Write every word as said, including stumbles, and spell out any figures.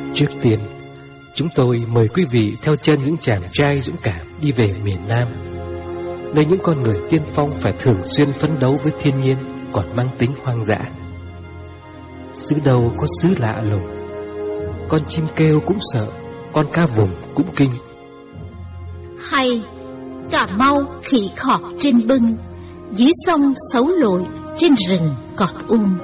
Trước tiên, chúng tôi mời quý vị theo chân những chàng trai dũng cảm đi về miền Nam, nơi những con người tiên phong phải thường xuyên phấn đấu với thiên nhiên còn mang tính hoang dã. Xứ đâu có xứ lạ lùng, con chim kêu cũng sợ, con cá vùng cũng kinh. Hay Cà Mau khỉ khọt trên bưng, dưới sông xấu lội, trên rừng cọt um.